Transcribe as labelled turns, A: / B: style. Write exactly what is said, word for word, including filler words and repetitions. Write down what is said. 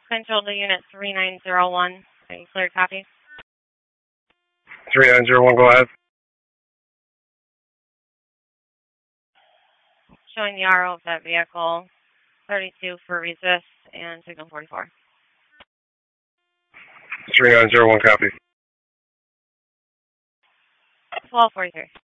A: Control to unit three nine zero one. Are you clear, copy?
B: three nine zero one, go ahead.
A: Showing the R O of that vehicle, thirty-two for resist and signal forty-four.
B: three nine zero one, copy.
A: twelve forty-three.